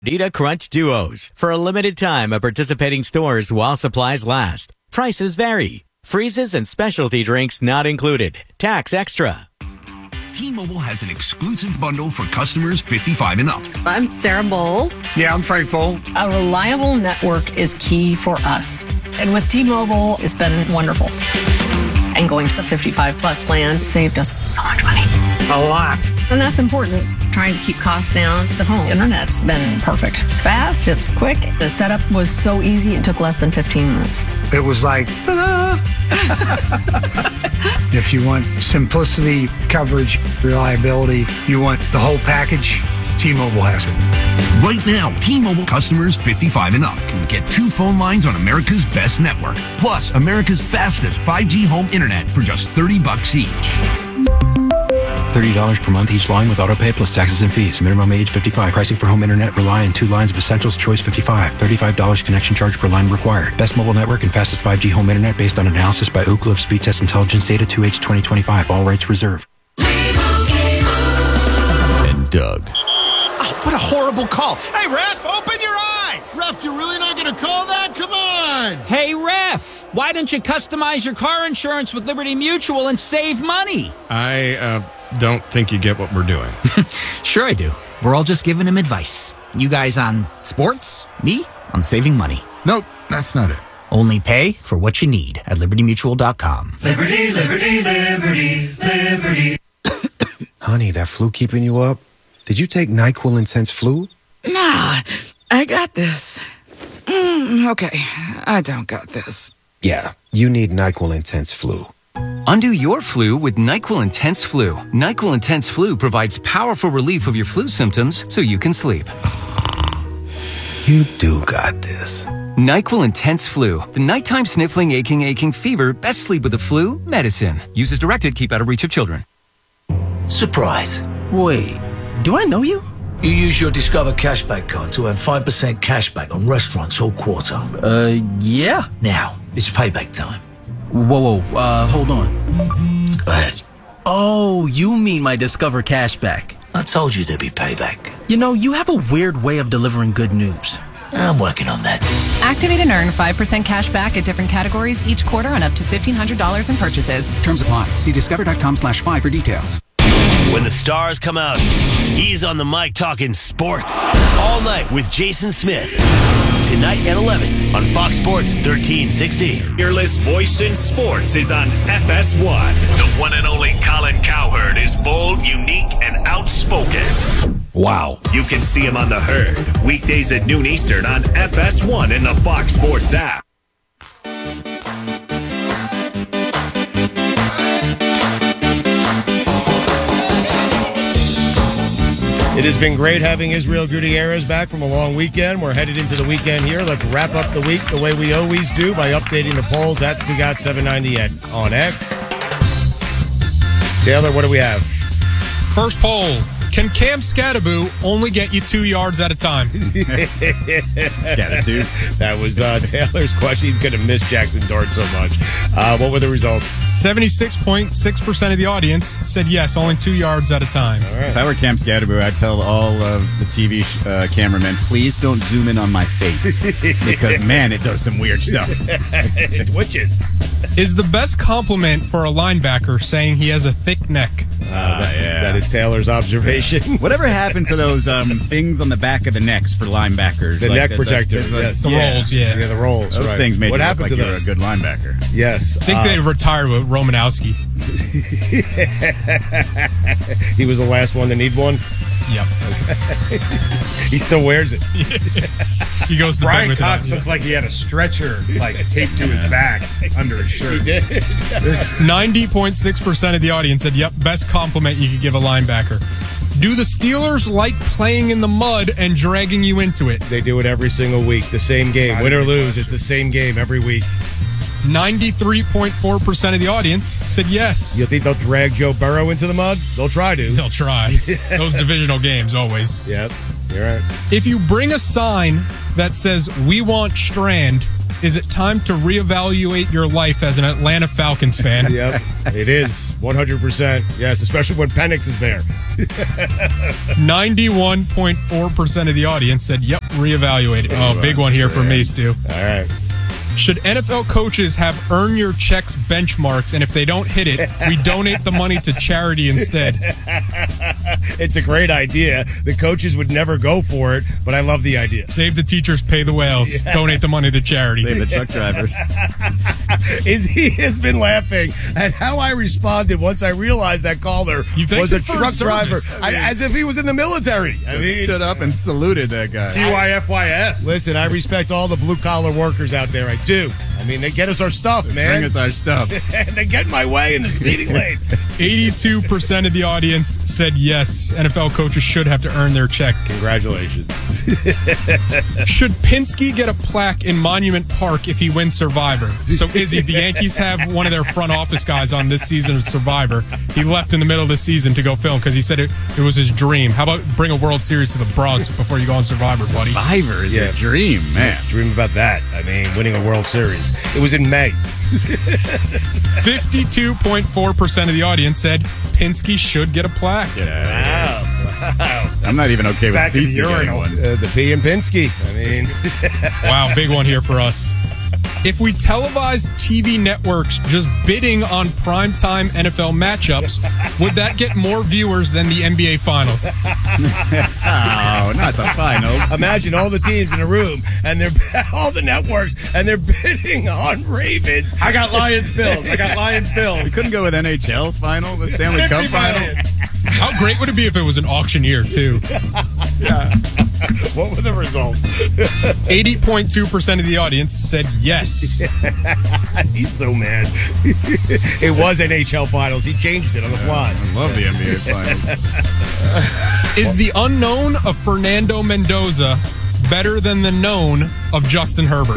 Gordita Crunch Duos for a limited time at participating stores while supplies last. Prices vary. Freezes and specialty drinks not included. Tax extra. T-Mobile has an exclusive bundle for customers 55 and up. I'm Sarah Bowl. Yeah, I'm Frank Bowl. A reliable network is key for us. And with T-Mobile, it's been wonderful. And going to the 55 plus plan saved us so much money. A lot. And that's important. Trying to keep costs down. The home internet's been perfect. It's fast, it's quick. The setup was so easy, it took less than 15 minutes. It was like, ta-da! If you want simplicity, coverage, reliability, you want the whole package, T-Mobile has it. Right now, T-Mobile customers 55 and up can get 2 phone lines on America's best network, plus America's fastest 5G home internet for just $30 each. $30 per month each line with autopay plus taxes and fees. Minimum age 55. Pricing for home internet rely on 2 lines of essentials. Choice 55. $35 connection charge per line required. Best mobile network and fastest 5G home internet based on analysis by Ookla of Speed Test Intelligence data 2H 2025. All rights reserved. And Doug. Oh, what a horrible call. Hey, ref, open your eyes. Ref, you're really not going to call that? Come on. Hey, ref, why don't you customize your car insurance with Liberty Mutual and save money? I don't think you get what we're doing. Sure I do. We're all just giving him advice. You guys on sports, me on saving money. Nope, that's not it. Only pay for what you need at libertymutual.com. Liberty, liberty, liberty, liberty. Honey, that flu keeping you up? Did you take NyQuil Intense Flu? Nah, I got this. Okay, I don't got this. Yeah, you need NyQuil Intense Flu. Undo your flu with NyQuil Intense Flu. NyQuil Intense Flu provides powerful relief of your flu symptoms so you can sleep. You do got this. NyQuil Intense Flu. The nighttime sniffling, aching fever. Best sleep with the flu medicine. Use as directed. Keep out of reach of children. Surprise. Wait, do I know you? You use your Discover Cashback card to earn 5% cashback on restaurants all quarter. Yeah. Now, it's payback time. Whoa, hold on. Go ahead. Oh, you mean my Discover Cashback. I told you there'd be payback. You know, you have a weird way of delivering good news. I'm working on that. Activate and earn 5% cash back at different categories each quarter on up to $1,500 in purchases. Terms apply. See discover.com/5 for details. When the stars come out, he's on the mic talking sports all night with Jason Smith. Tonight at 11 on Fox Sports 1360. Fearless voice in sports is on FS1. The one and only Colin Cowherd is bold, unique, and outspoken. Wow. You can see him on The Herd, weekdays at noon Eastern on FS1 and the Fox Sports app. It has been great having Israel Gutierrez back from a long weekend. We're headed into the weekend here. Let's wrap up the week the way we always do by updating the polls. That's Stugat790 on X. Taylor, what do we have? First poll. Can Cam Skattebo only get you 2 yards at a time? Skattebo. That was Taylor's question. He's going to miss Jackson Dart so much. What were the results? 76.6% of the audience said yes, only 2 yards at a time. All right. If I were Cam Skattebo, I'd tell all of the TV cameramen, please don't zoom in on my face. Because, man, it does some weird stuff. It twitches. Is the best compliment for a linebacker saying he has a thick neck? That is Taylor's observation. Whatever happened to those things on the back of the necks for linebackers? The neck protector. Yes. The rolls, yeah. Yeah, the rolls. Those things made you look like you were a good linebacker. Yes. I think they retired with Romanowski. He was the last one to need one? Yep. Okay. He still wears it. He goes to Brian bed with Cox it. looked like he had a stretcher taped to his back under his shirt. He did. 90.6% of the audience said, yep, best compliment you could give a linebacker. Do the Steelers like playing in the mud and dragging you into it? They do it every single week. The same game. Win or lose, it's the same game every week. 93.4% of the audience said yes. You think they'll drag Joe Burrow into the mud? They'll try to. They'll try. Those divisional games, always. Yep, you're right. If you bring a sign that says, "We want Strand," is it time to reevaluate your life as an Atlanta Falcons fan? Yep, it is 100%. Yes, especially when Penix is there. 91.4% of the audience said, yep, reevaluate it. Oh, big one here for me, Stu. All right. Should NFL coaches have earn your checks benchmarks, and if they don't hit it, we donate the money to charity instead? It's a great idea. The coaches would never go for it, but I love the idea. Save the teachers, pay the whales. Yeah. Donate the money to charity. Save the truck drivers. He has been laughing at how I responded once I realized that caller was a truck driver, as if he was in the military. I mean, stood up and saluted that guy. TYFYS. Listen, I respect all the blue-collar workers out there. I do. I mean, they get us our stuff, man. Bring us our stuff. And they get in my way in the speeding lane. 82% of the audience said yes, NFL coaches should have to earn their checks. Congratulations. Should Pinsky get a plaque in Monument Park if he wins Survivor? So, Izzy, the Yankees have one of their front office guys on this season of Survivor. He left in the middle of the season to go film because he said it was his dream. How about bring a World Series to the Bronx before you go on Survivor, buddy? Survivor is a dream, man. Dream about that. I mean, winning a World Series. It was in May. 52.4% of the audience said Pinsky should get a plaque. Wow. I'm not even okay with CeCe getting one. The P and Pinsky. I mean. Wow, big one here for us. If we televise TV networks just bidding on primetime NFL matchups, would that get more viewers than the NBA Finals? Oh, not the Finals. Imagine all the teams in a room, and they're all the networks, and they're bidding on Ravens. I got Lions-Bills. We couldn't go with NHL Final, the Stanley Cup Final. How great would it be if it was an auctioneer, too? Yeah. What were the results? 80.2% of the audience said yes. He's so mad. It was NHL Finals. He changed it on the fly. I love the NBA Finals. Is the unknown of Fernando Mendoza better than the known of Justin Herbert?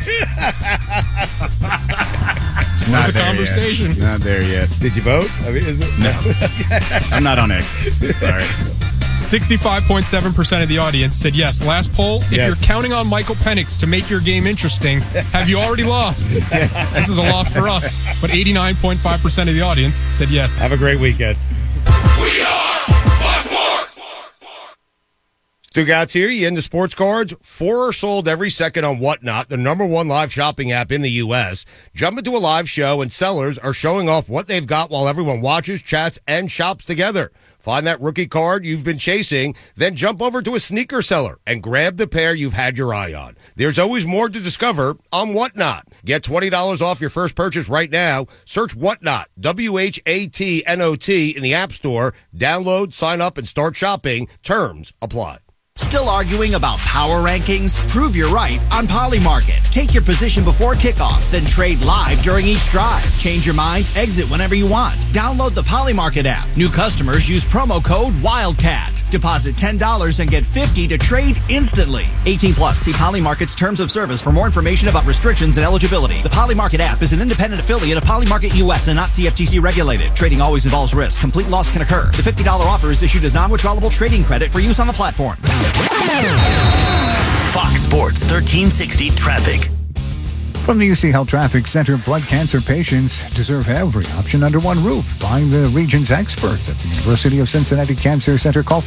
It's worth a conversation. Yet. Not there yet. Did you vote? I mean, is it? No. I'm not on X. Sorry. 65.7% of the audience said yes. Last poll, if you're counting on Michael Penix to make your game interesting, have you already lost? This is a loss for us. But 89.5% of the audience said yes. Have a great weekend. We are Sports. Stugatz here. You into sports cards? 4 are sold every second on Whatnot, the #1 live shopping app in the U.S. Jump into a live show, and sellers are showing off what they've got while everyone watches, chats, and shops together. Find that rookie card you've been chasing, then jump over to a sneaker seller and grab the pair you've had your eye on. There's always more to discover on Whatnot. Get $20 off your first purchase right now. Search Whatnot, WHATNOT, in the App Store. Download, sign up, and start shopping. Terms apply. Still arguing about power rankings? Prove you're right on Polymarket. Take your position before kickoff, then trade live during each drive. Change your mind, exit whenever you want. Download the Polymarket app. New customers use promo code WILDCAT. Deposit $10 and get $50 to trade instantly. 18 plus. See Polymarket's terms of service for more information about restrictions and eligibility. The Polymarket app is an independent affiliate of Polymarket US and not CFTC regulated. Trading always involves risk. Complete loss can occur. The $50 offer is issued as non-withdrawable trading credit for use on the platform. Fox Sports 1360 traffic. From the UC Health Traffic Center, blood cancer patients deserve every option under one roof. Find the region's expert at the University of Cincinnati Cancer Center. Call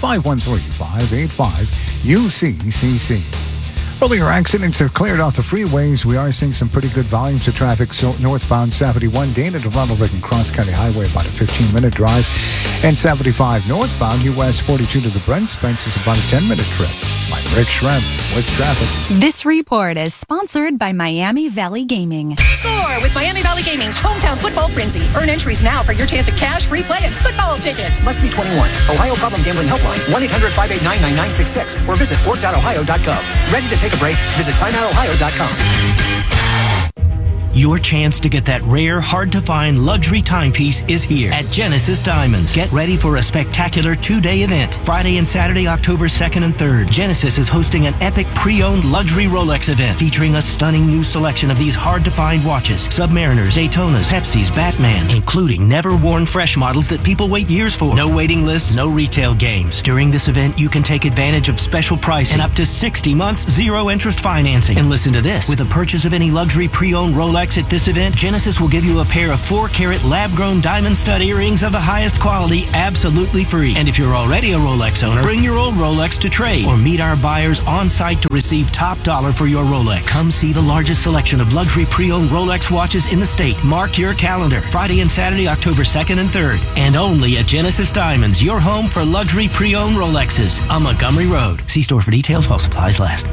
513-585-UCCC. Earlier accidents have cleared off the freeways. We are seeing some pretty good volumes of traffic. So northbound 71, Dana to Ronald Reagan Cross County Highway, about a 15-minute drive. And 75 northbound, US 42 to the Brent Spence is about a 10-minute trip. I'm Rick Schrem with traffic. This report is sponsored by Miami Valley Gaming. Soar with Miami Valley Gaming's Hometown Football Frenzy. Earn entries now for your chance at cash, free play, and football tickets. Must be 21. Ohio Problem Gambling Helpline, 1-800-589-9966, or visit org.ohio.gov. Ready to take a break? Visit timeoutohio.com. Your chance to get that rare, hard-to-find luxury timepiece is here at Genesis Diamonds. Get ready for a spectacular 2-day event. Friday and Saturday, October 2nd and 3rd. Genesis is hosting an epic pre-owned luxury Rolex event featuring a stunning new selection of these hard-to-find watches. Submariners, Daytonas, Pepsis, Batmans, including never-worn fresh models that people wait years for. No waiting lists, no retail games. During this event, you can take advantage of special pricing and up to 60 months zero-interest financing. And listen to this. With a purchase of any luxury pre-owned Rolex at this event, Genesis will give you a pair of 4-carat lab-grown diamond stud earrings of the highest quality absolutely free. And if you're already a Rolex owner, bring your old Rolex to trade or meet our buyers on site to receive top dollar for your Rolex. Come see the largest selection of luxury pre-owned Rolex watches in the state. Mark your calendar. Friday and Saturday, October 2nd and 3rd. And only at Genesis Diamonds, your home for luxury pre-owned Rolexes on Montgomery Road. See store for details while supplies last.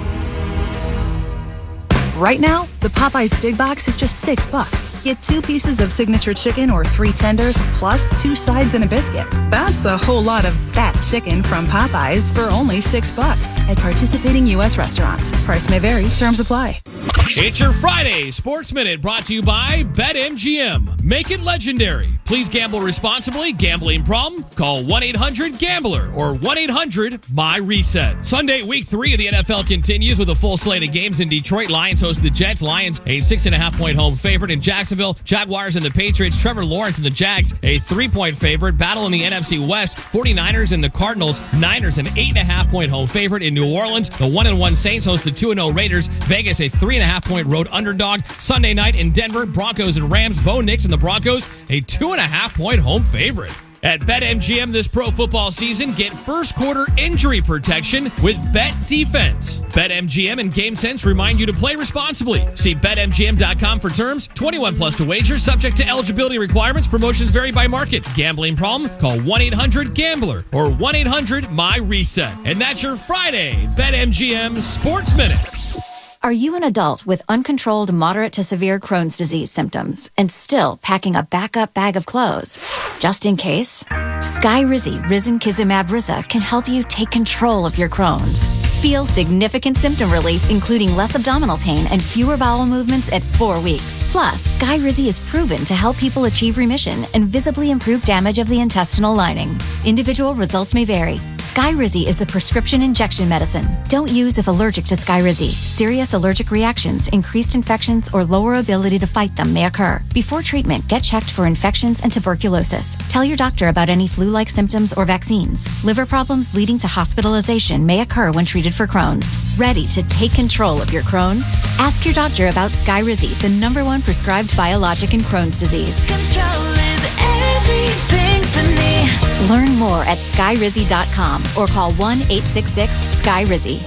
Right now, the Popeyes Big Box is just $6. Get 2 pieces of signature chicken or 3 tenders, plus 2 sides and a biscuit. That's a whole lot of that chicken from Popeyes for only $6 at participating U.S. restaurants. Price may vary. Terms apply. It's your Friday Sports Minute brought to you by BetMGM. Make it legendary. Please gamble responsibly. Gambling problem? Call 1-800-GAMBLER or 1-800-MY-RESET. Sunday, week 3 of the NFL continues with a full slate of games in Detroit. Lions host the Jets. Lions, a 6.5-point home favorite in Jacksonville. Jaguars and the Patriots. Trevor Lawrence and the Jags, a 3-point favorite. Battle in the NFC West. 49ers and the Cardinals. Niners, an 8.5-point home favorite in New Orleans. The 1-1 Saints host the 2-0 Raiders. Vegas, a 3.5-point road underdog. Sunday night in Denver, Broncos and Rams. Bo Nix and the Broncos, a 2.5-point home favorite. At BetMGM this pro football season, get first quarter injury protection with Bet Defense. BetMGM and GameSense remind you to play responsibly. See BetMGM.com for terms. 21 plus to wager, subject to eligibility requirements. Promotions vary by market. Gambling problem? Call 1-800-GAMBLER or 1-800-MY-RESET. And that's your Friday BetMGM Sports Minute. Are you an adult with uncontrolled moderate to severe Crohn's disease symptoms and still packing a backup bag of clothes? Just in case, Skyrizi Risankizumab Riza can help you take control of your Crohn's. Feel significant symptom relief, including less abdominal pain and fewer bowel movements at 4 weeks. Plus, Skyrizi is proven to help people achieve remission and visibly improve damage of the intestinal lining. Individual results may vary. Skyrizi is a prescription injection medicine. Don't use if allergic to Skyrizi. Serious allergic reactions, increased infections, or lower ability to fight them may occur. Before treatment, get checked for infections and tuberculosis. Tell your doctor about any flu-like symptoms or vaccines. Liver problems leading to hospitalization may occur when treated for Crohn's. Ready to take control of your Crohn's? Ask your doctor about Skyrizi, the #1 prescribed biologic in Crohn's disease. Control is everything to me. Learn more at Skyrizi.com or call 1-866-SKYRIZI.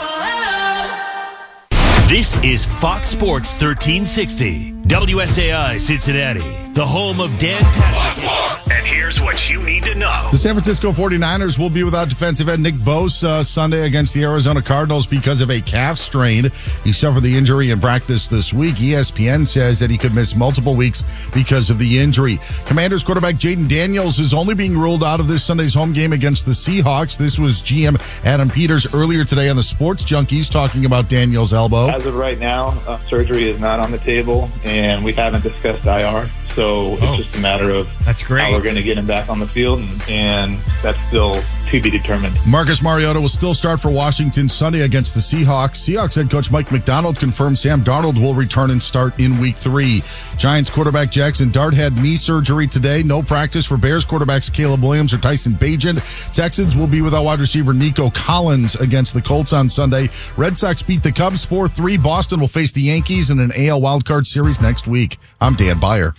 This is Fox Sports 1360, WSAI Cincinnati, the home of Dan Patrick. And here's what you need to know. The San Francisco 49ers will be without defensive end Nick Bosa Sunday against the Arizona Cardinals because of a calf strain. He suffered the injury in practice this week. ESPN says that he could miss multiple weeks because of the injury. Commanders quarterback Jaden Daniels is only being ruled out of this Sunday's home game against the Seahawks. This was GM Adam Peters earlier today on the Sports Junkies talking about Daniels' elbow. As of right now, surgery is not on the table, and we haven't discussed IR. So it's just a matter of how we're going to get him back on the field, and that's still to be determined. Marcus Mariota will still start for Washington Sunday against the Seahawks. Seahawks head coach Mike McDonald confirmed Sam Darnold will return and start in Week 3. Giants quarterback Jackson Dart had knee surgery today. No practice for Bears quarterbacks Caleb Williams or Tyson Bagent. Texans will be without wide receiver Nico Collins against the Colts on Sunday. Red Sox beat the Cubs 4-3. Boston will face the Yankees in an AL wildcard series next week. I'm Dan Beyer.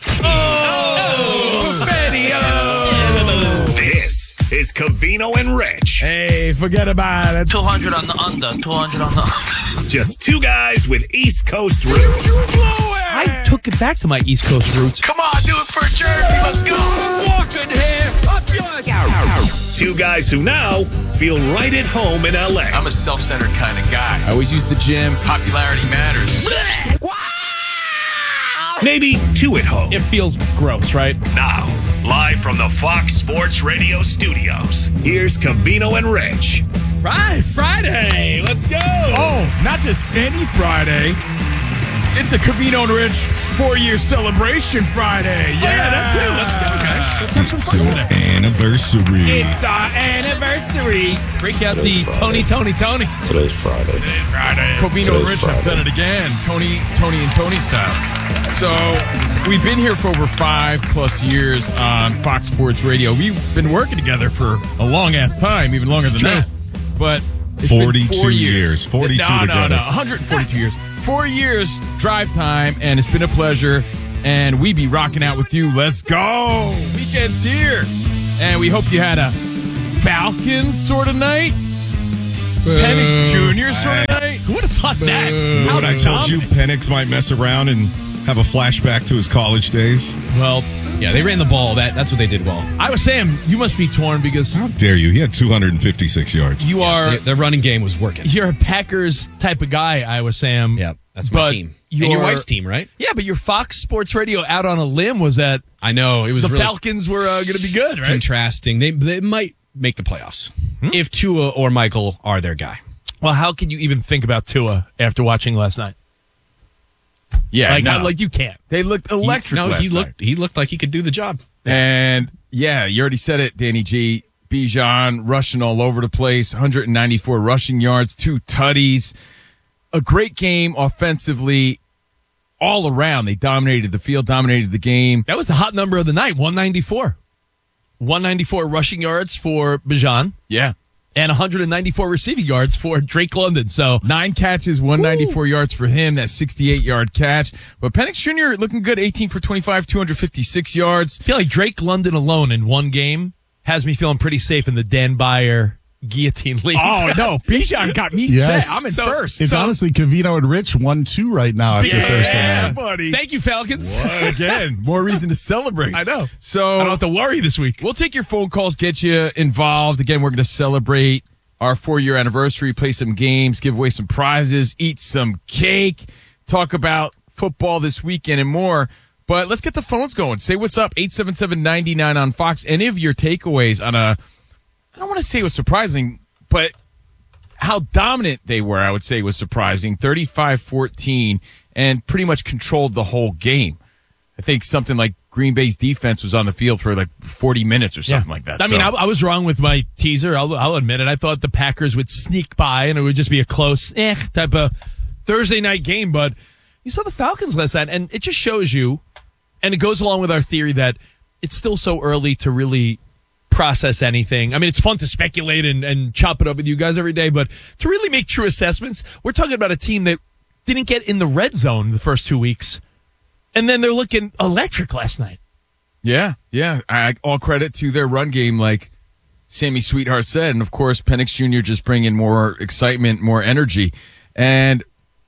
This is Covino and Rich. Hey, forget about it. 200 on the under. 200 on the under. Just two guys with East Coast roots. I took it back to my East Coast roots. Come on, do it for Jersey. Let's go. Walking here. Up yours. Two guys who now feel right at home in LA. I'm a self-centered kind of guy. I always use the gym. Popularity matters. Maybe two at home. It feels gross, right? Now, live from the Fox Sports Radio studios, here's Covino and Rich. Right, Friday. Let's go. Oh, not just any Friday. It's a Covino and Rich 4-year celebration Friday. Yeah, that too. Let's go, guys. Let's have some fun today. Anniversary. It's our anniversary. Break out the Tony. Today's Friday. Covino and Rich have done it again. Tony and Tony style. So we've been here for over 5+ years on Fox Sports Radio. We've been working together for a long ass time, even longer than that. But it's 42 been 4 years. 42 together. No. 142 years. 4 years drive time, and it's been a pleasure. And we be rocking out with you. Let's go. Weekend's here. And we hope you had a Falcons sort of night. Penix Jr. sort of night. Who would have thought that? When I told you Penix might mess around and have a flashback to his college days. Well, yeah, they ran the ball. That's what they did well. I was saying, you must be torn because... How dare you? He had 256 yards. You are... Their running game was working. You're a Packers type of guy, Iowa Sam. Yeah, that's my team. And your wife's team, right? Yeah, but your Fox Sports Radio out on a limb was that... I know. It was the really Falcons were going to be good, right? Contrasting. They might make the playoffs if Tua or Michael are their guy. Well, how can you even think about Tua after watching last night? Yeah, like you can't. They looked electric. He looked like he could do the job. And yeah, you already said it, Danny G. Bijan rushing all over the place, 194 rushing yards, 2 tutties. A great game offensively all around. They dominated the field, dominated the game. That was the hot number of the night, 194. 194 rushing yards for Bijan. Yeah. And 194 receiving yards for Drake London. So 9 catches, 194 yards for him. That 68-yard catch. But Penix Jr. looking good, 18 for 25, 256 yards. I feel like Drake London alone in one game has me feeling pretty safe in the Dan Byer guillotine league. Oh, no. Bijan got me set. I'm in first. It's honestly Covino and Rich 1-2 right now after Thursday night. Buddy. Thank you, Falcons. Again, more reason to celebrate. I know. So I don't have to worry this week. We'll take your phone calls, get you involved. Again, we're going to celebrate our 4-year anniversary, play some games, give away some prizes, eat some cake, talk about football this weekend and more. But let's get the phones going. Say what's up, 877-99 on Fox. Any of your takeaways on I don't want to say it was surprising, but how dominant they were, I would say, was surprising. 35-14 and pretty much controlled the whole game. I think something like Green Bay's defense was on the field for like 40 minutes or something like that. I mean, I was wrong with my teaser. I'll admit it. I thought the Packers would sneak by and it would just be a close type of Thursday night game. But you saw the Falcons last night, and it just shows you, and it goes along with our theory that it's still so early to really process anything. I mean, it's fun to speculate and chop it up with you guys every day, but to really make true assessments, we're talking about a team that didn't get in the red zone the first 2 weeks, and then they're looking electric last night. Yeah. All credit to their run game, like Sammy Sweetheart said, and of course, Penix Jr. just bringing more excitement, more energy, and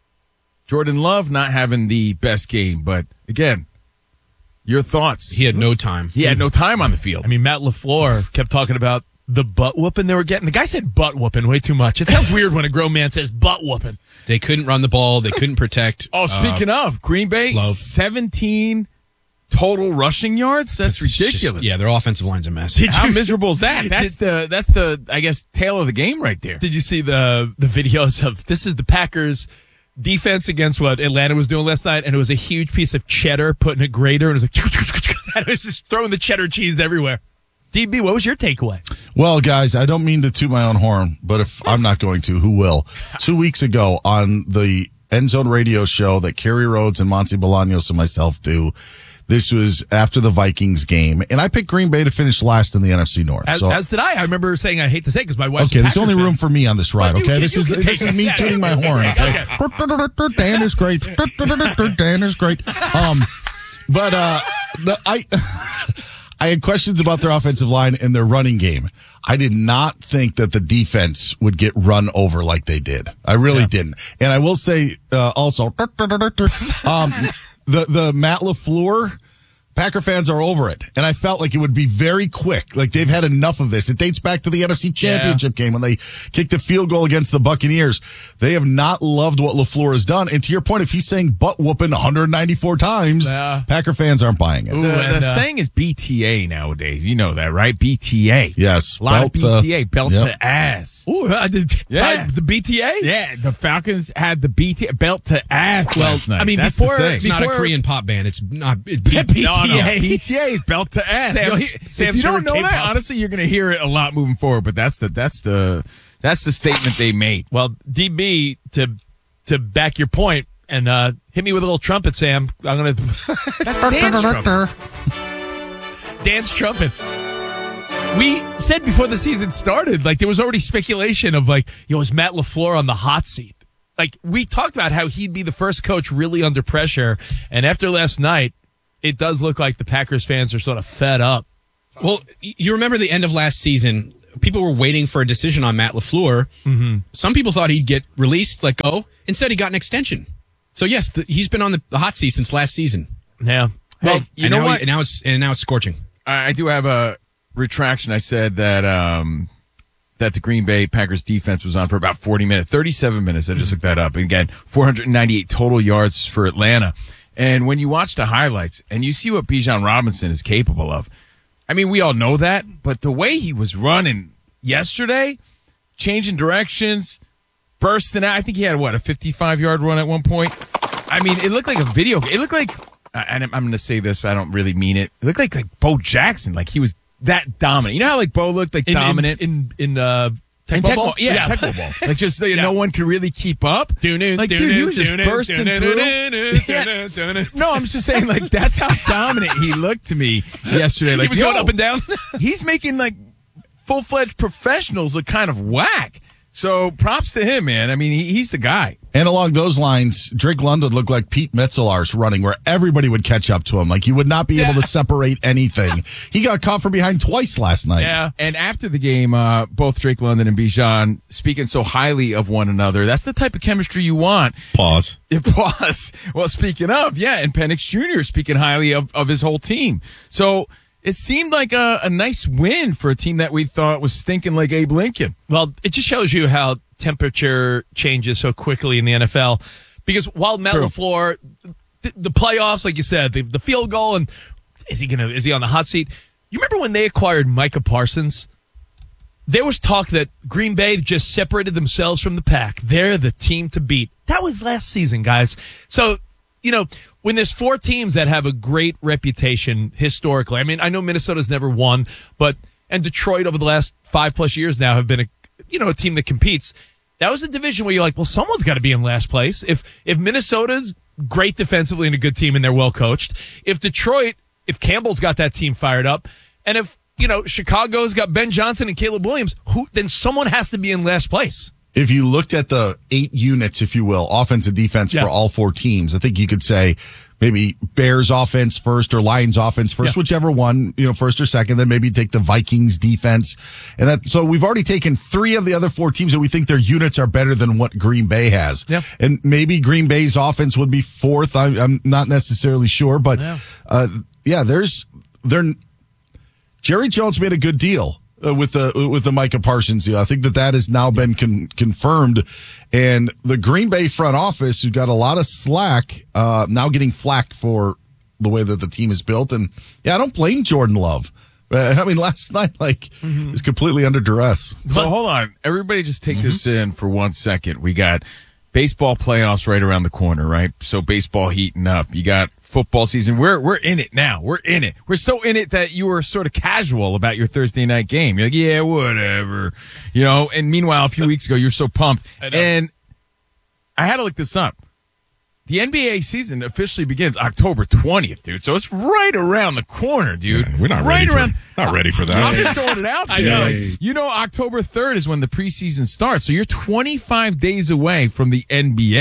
Jordan Love not having the best game, but again, your thoughts. He had no time. He had no time on the field. I mean, Matt LaFleur kept talking about the butt whooping they were getting. The guy said butt whooping way too much. It sounds weird when a grown man says butt whooping. They couldn't run the ball. They couldn't protect. Oh, speaking of, Green Bay, 17 total rushing yards? That's ridiculous. Their offensive line's a mess. How miserable is that? That's the I guess, tail of the game right there. Did you see the videos of, this is the Packers defense against what Atlanta was doing last night, and it was a huge piece of cheddar put in a grater, and it was like, and it was just throwing the cheddar cheese everywhere. DB, what was your takeaway? Well, guys, I don't mean to toot my own horn, but if I'm not going to, who will? 2 weeks ago on the End Zone radio show that Kerry Rhodes and Monty Bolaños and myself do, this was after the Vikings game, and I picked Green Bay to finish last in the NFC North. As did I. I rember saying, I hate to say it because my wife's okay, there's only fan. room for me on this ride, okay? This is me tooting my horn, okay? Dan is great. Dan is great. But I had questions about their offensive line and their running game. I did not think that the defense would get run over like they did. I really didn't. And I will say also, the Matt LaFleur Packer fans are over it. And I felt like it would be very quick. Like they've had enough of this. It dates back to the NFC Championship game when they kicked a field goal against the Buccaneers. They have not loved what LaFleur has done. And to your point, if he's saying butt whooping 194 times, Packer fans aren't buying it. The saying is BTA nowadays. You know that, right? BTA. Yes. A lot of BTA. Belt yep. to ass. Ooh, the BTA? Yeah, the Falcons had the BTA, belt to ass last night. I mean, that's it's not a Korean pop band. It's not BTA. No. BTA is belt to ass. If you don't know that, honestly, you're going to hear it a lot moving forward. But that's the statement they made. Well, DB, to back your point, and hit me with a little trumpet, Sam. I'm going to. That's Dan's trumpet. Dan's trumpet. We said before the season started, like there was already speculation of like, is Matt LaFleur on the hot seat? Like we talked about how he'd be the first coach really under pressure, and after last night, it does look like the Packers fans are sort of fed up. Well, you remember the end of last season, people were waiting for a decision on Matt LaFleur. Mm-hmm. Some people thought he'd get released, let go. Instead, he got an extension. So, yes, he's been on the hot seat since last season. Yeah. Well, you know what? And now it's scorching. I do have a retraction. I said that that the Green Bay Packers defense was on for about 40 minutes, 37 minutes. I just looked that up. And again, 498 total yards for Atlanta. And when you watch the highlights and you see what Bijan Robinson is capable of, I mean, we all know that, but the way he was running yesterday, changing directions, bursting out, I think he had, a 55-yard run at one point? I mean, it looked like a video. It looked like, and I'm going to say this, but I don't really mean it. It looked like Bo Jackson, like he was that dominant. You know how like Bo looked like dominant? In Tecmo Bowl? Yeah, Tecmo Bowl. Like just no one could really keep up. Like, dude, he was just bursting through. No, I'm just saying, like, that's how dominant he looked to me yesterday. Like, he was going up and down. He's making, like, full-fledged professionals look kind of whack. So props to him, man. I mean, he's the guy. And along those lines, Drake London looked like Pete Metzelar's running, where everybody would catch up to him. Like, you would not be able to separate anything. He got caught from behind twice last night. Yeah. And after the game, both Drake London and Bijan speaking so highly of one another. That's the type of chemistry you want. Pause. Well, speaking of, and Penix Jr. speaking highly of his whole team. So it seemed like a nice win for a team that we thought was stinking like Abe Lincoln. Well, it just shows you how temperature changes so quickly in the NFL. Because while Matt LaFleur, the playoffs, like you said, the field goal, and is he on the hot seat? You remember when they acquired Micah Parsons? There was talk that Green Bay just separated themselves from the pack. They're the team to beat. That was last season, guys. So, when there's four teams that have a great reputation historically, I mean, I know Minnesota's never won, and Detroit over the last 5+ years now have been a team that competes. That was a division where you're like, well, someone's got to be in last place. If Minnesota's great defensively and a good team and they're well coached, if Campbell's got that team fired up, and if, Chicago's got Ben Johnson and Caleb Williams, then someone has to be in last place. If you looked at the 8 units, if you will, offense and defense for all 4 teams, I think you could say maybe Bears offense first or Lions offense first, whichever one, first or second, then maybe take the Vikings defense. So we've already taken 3 of the other 4 teams that we think their units are better than what Green Bay has. Yep. And maybe Green Bay's offense would be 4th. I'm not necessarily sure, but Jerry Jones made a good deal with the Micah Parsons deal. I think that has now been confirmed, and the Green Bay front office, who got a lot of slack, now getting flack for the way that the team is built. And I don't blame Jordan Love. I mean, last night, is completely under duress. So hold on, everybody, just take this in for 1 second. We got baseball playoffs right around the corner, right? So baseball heating up. You got football season. We're in it now. We're in it. We're so in it that you were sort of casual about your Thursday night game. You're like, yeah, whatever. And meanwhile, a few weeks ago, you're so pumped. And I had to look this up. The NBA season officially begins October 20th, dude. So it's right around the corner, dude. Yeah, we're not ready for that. I'm just throwing it out there. October 3rd is when the preseason starts. So you're 25 days away from the NBA.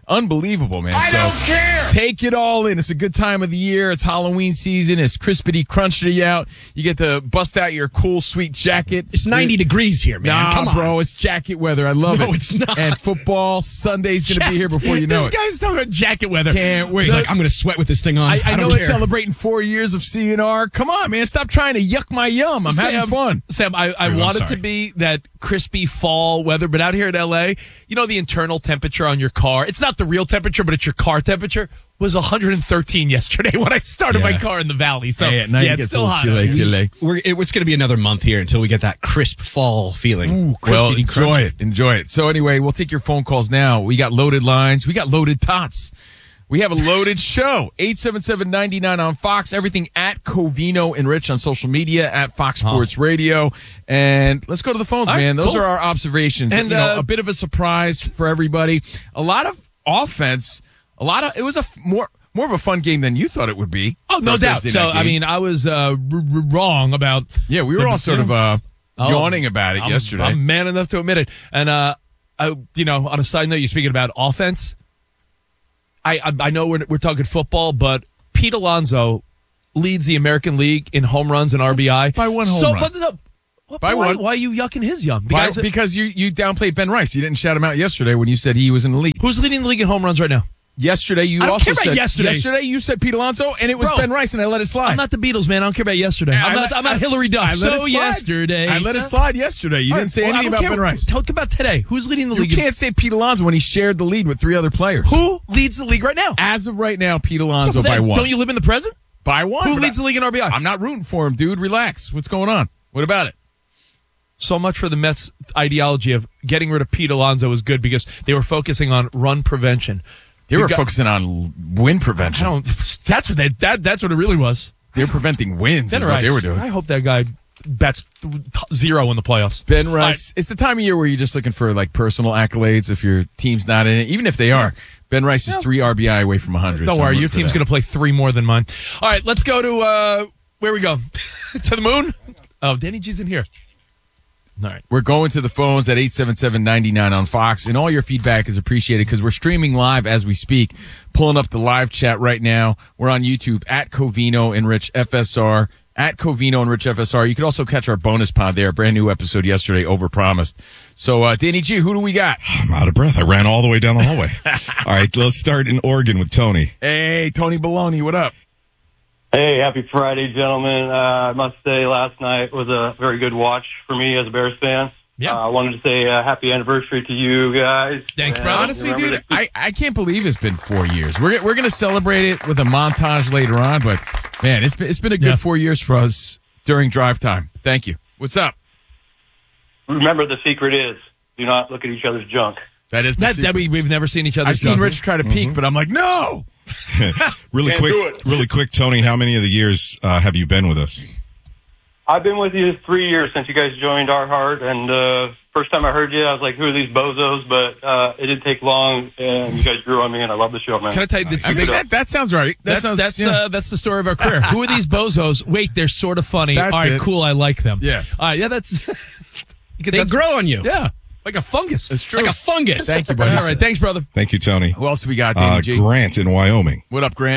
Unbelievable, man. I don't care. Take it all in. It's a good time of the year. It's Halloween season. It's crispity crunchy out. You get to bust out your cool, sweet jacket. It's 90 degrees here, man. Nah, Come on. bro. It's jacket weather. I love it. No, it's not. And football Sunday's going to be here before you know this it. guy's talking about jacket weather. Can't wait. He's like, I'm going to sweat with this thing on. I know don't it's care. celebrating 4 years of CNR. Come on, man. Stop trying to yuck my yum. I'm having fun. Sam, I want it to be that crispy fall weather, but out here in L.A., you know the internal temperature on your car? It's not the real temperature, but it's your car temperature. Was 113 yesterday when I started my car in the valley. So, Hey, at night it it's gets still a hot. little chilly. It's going to be another month here until we get that crisp fall feeling. Ooh, well, enjoy it. So anyway, we'll take your phone calls now. We got loaded lines. We got loaded tots. We have a loaded show. 877-99 on Fox. Everything at Covino and Rich on social media, at Fox Sports Radio. And let's go to the phones, man. Those are our observations. And a bit of a surprise for everybody. A lot of offense. It was more of a fun game than you thought it would be. Oh, no doubt. So, I mean, I was wrong about... Yeah, we were all sort of yawning about it yesterday. I'm man enough to admit it. And, on a side note, you're speaking about offense. I know we're talking football, but Pete Alonso leads the American League in home runs and RBI. By one home run. Why are you yucking his yum? Because you downplayed Ben Rice. You didn't shout him out yesterday when you said he was in the league. Who's leading the league in home runs right now? Yesterday, you I don't also care about said yesterday. you said Pete Alonso, and it was Ben Rice, and I let it slide. I'm not the Beatles, man. I don't care about yesterday. I'm not Hillary Duff. I let it slide. Yesterday, I let it slide yesterday. You didn't say anything about Ben Rice. Talk about today. Who's leading the league? You can't say Pete Alonso when he shared the lead with 3 other players. Who leads the league right now? As of right now, Pete Alonso by 1. Don't you live in the present? By 1. Who leads the league in RBI? I'm not rooting for him, dude. Relax. What's going on? What about it? So much for the Mets' ideology of getting rid of Pete Alonso was good because they were focusing on run prevention. They were focusing on win prevention. That's what it really was. They were preventing wins. Is what they were doing. I hope that guy bats 0 in the playoffs. Ben Rice. It's the time of year where you're just looking for like personal accolades if your team's not in it. Even if they are, Ben Rice is 3 RBI away from 100. Don't worry, your team's going to play 3 more than mine. All right, let's go to where we go to the moon. Oh, Danny G's in here. All right. We're going to the phones at 877-99 on Fox, and all your feedback is appreciated because we're streaming live as we speak, pulling up the live chat right now. We're on YouTube at Covino and Rich FSR, at Covino and Rich FSR. You could also catch our bonus pod there, a brand new episode yesterday, Overpromised. So, Danny G, who do we got? I'm out of breath. I ran all the way down the hallway. All right, let's start in Oregon with Tony. Hey, Tony Baloney, what up? Hey, happy Friday, gentlemen. I must say last night was a very good watch for me as a Bears fan. Yeah. I wanted to say happy anniversary to you guys. Thanks, bro. Honestly, dude, I can't believe it's been 4 years. We're going to celebrate it with a montage later on, but, man, it's been a good 4 years for us during drive time. Thank you. What's up? Remember, the secret is do not look at each other's junk. That is the secret. We've never seen each other's I've seen junk. Rich try to peek, but I'm like, no! Really quick, Tony, how many of the years have you been with us? I've been with you 3 years since you guys joined Our Heart, and first time I heard you, I was like, who are these bozos? But it didn't take long, and you guys grew on me, and I love the show, man. Can I tell you, that sounds right. That's the story of our career. Who are these bozos? Wait, they're sort of funny. That's all right, it. cool, I like them. Yeah. All right, yeah, that's... They grow on you. Yeah. Like a fungus. It's true. Like a fungus. Thank you, buddy. All right, thanks, brother. Thank you, Tony. Who else we got, Danny G? Grant in Wyoming. What up, Grant?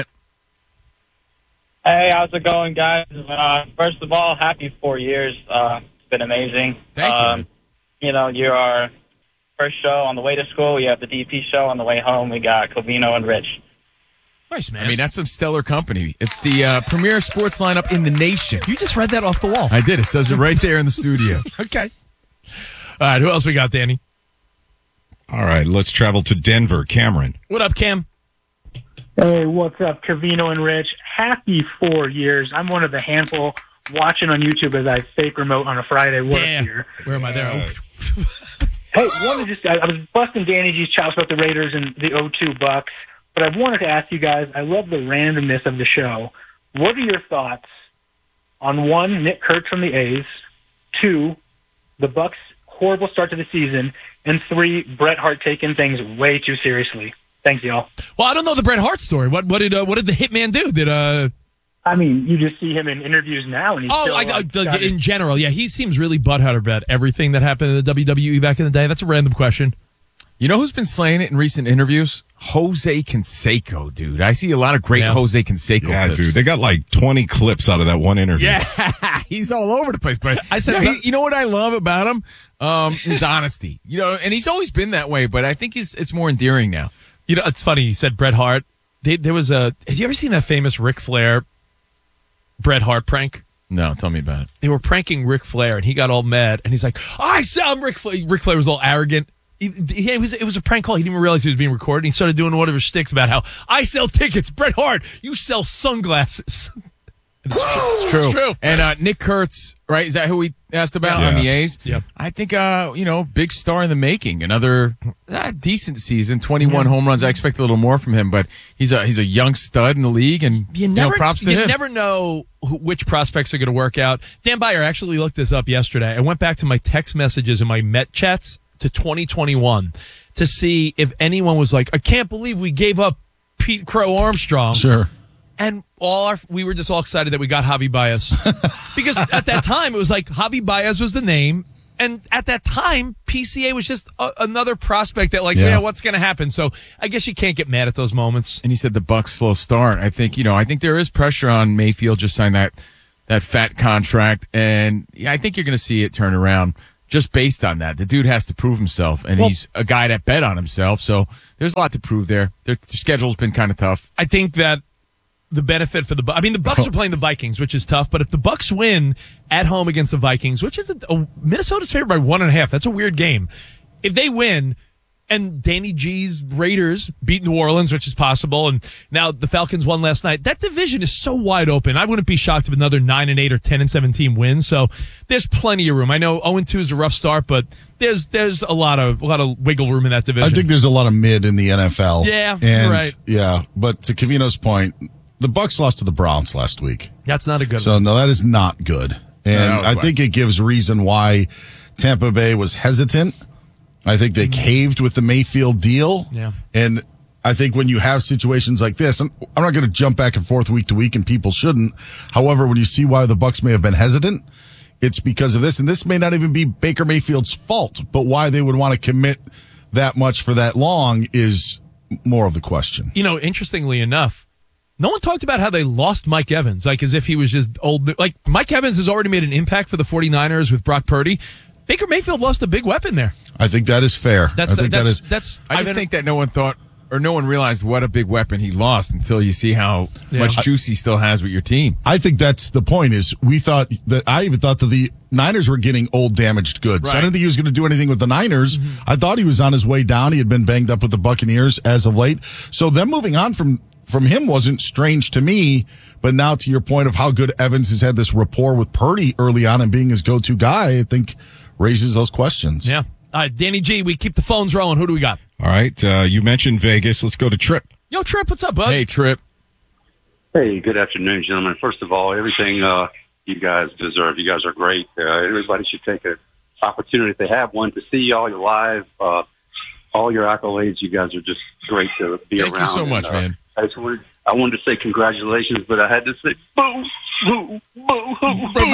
Hey, how's it going, guys? First of all, happy 4 years. It's been amazing. Thank you. You know, you're our first show on the way to school. We have the DP show on the way home. We got Covino and Rich. Nice, man. I mean, that's some stellar company. It's the premier sports lineup in the nation. You just read that off the wall. I did. It says it right there in the studio. Okay. All right, who else we got, Danny? All right, let's travel to Denver. Cameron. What up, Cam? Hey, what's up, Covino and Rich? Happy 4 years. I'm one of the handful watching on YouTube as I fake remote on a Friday work here. Where am I there? Hey, I was busting Danny G's chops about the Raiders and the 0-2 Bucks, but I wanted to ask you guys, I love the randomness of the show. What are your thoughts on 1, Nick Kurtz from the A's, 2, the Bucks' horrible start to the season, and 3, Bret Hart taking things way too seriously? Thanks, y'all. Well, I don't know the Bret Hart story. What did the Hitman do? I mean, you just see him in interviews now, and he's in general, yeah, he seems really butthurt about everything that happened in the WWE back in the day. That's a random question. You know who's been slaying it in recent interviews? Jose Canseco, dude. I see a lot of great Jose Canseco clips. Dude. They got like 20 clips out of that one interview. Yeah, he's all over the place. But I said, you know what I love about him? His honesty. You know, and he's always been that way, but I think it's more endearing now. You know, it's funny. He said Bret Hart. There was have you ever seen that famous Ric Flair Bret Hart prank? No, tell me about it. They were pranking Ric Flair, and he got all mad, and he's like, I sound Ric Flair. Ric Flair was all arrogant. It was a prank call. He didn't even realize he was being recorded. He started doing whatever shticks about how I sell tickets. Bret Hart, you sell sunglasses. It's true. And Nick Kurtz, right? Is that who we asked about on the A's? Yeah. I think, big star in the making. Another decent season, 21 home runs. I expect a little more from him, but he's a young stud in the league, and props to him. You never know which prospects are going to work out. Dan Beyer actually looked this up yesterday. I went back to my text messages and my Met chats to 2021 to see if anyone was like, I can't believe we gave up Pete Crow Armstrong. Sure. And we were just all excited that we got Javi Baez. Because at that time, it was like Javi Baez was the name. And at that time, PCA was just another prospect that what's going to happen? So I guess you can't get mad at those moments. And he said the Bucs slow start. I think there is pressure on Mayfield, just sign that fat contract. And I think you're going to see it turn around. Just based on that, the dude has to prove himself, and he's a guy that bet on himself. So there's a lot to prove there. Their schedule's been kind of tough. I think that the benefit for the Bucs are playing the Vikings, which is tough. But if the Bucs win at home against the Vikings, which is Minnesota's favored by 1.5, that's a weird game. If they win, and Danny G's Raiders beat New Orleans, which is possible, and now the Falcons won last night. That division is so wide open. I wouldn't be shocked if another 9-8 or 10-17 wins. So there's plenty of room. I know 0-2 is a rough start, but there's a lot of wiggle room in that division. I think there's a lot of mid in the NFL. Yeah, and, right. Yeah, but to Covino's point, the Bucs lost to the Browns last week. That's not a good one. So no, that is not good, and I think it gives reason why Tampa Bay was hesitant. I think they caved with the Mayfield deal. Yeah. And I think when you have situations like this, I'm not going to jump back and forth week to week, and people shouldn't. However, when you see why the Bucs may have been hesitant, it's because of this. And this may not even be Baker Mayfield's fault, but why they would want to commit that much for that long is more of the question. You know, interestingly enough, no one talked about how they lost Mike Evans, like as if he was just old. Like Mike Evans has already made an impact for the 49ers with Brock Purdy. Baker Mayfield lost a big weapon there. I think that is fair. I just think that no one thought or no one realized what a big weapon he lost until you see how much juice he still has with your team. I think that's the point. I even thought that the Niners were getting old, damaged goods. Right. So I didn't think he was going to do anything with the Niners. Mm-hmm. I thought he was on his way down. He had been banged up with the Buccaneers as of late. So them moving on from him wasn't strange to me. But now to your point of how good Evans has had this rapport with Purdy early on and being his go-to guy, I think raises those questions. Yeah. All right, Danny G, we keep the phones rolling. Who do we got? All right, you mentioned Vegas. Let's go to Trip. Yo, Trip, what's up, bud? Hey, Trip. Hey, good afternoon, gentlemen. First of all, everything you guys deserve. You guys are great. Everybody should take an opportunity if they have one to see all your live, all your accolades. You guys are just great to be around. Thank you so much, man. I wanted to say congratulations, but I had to say boo, boo, boo, boo, boo.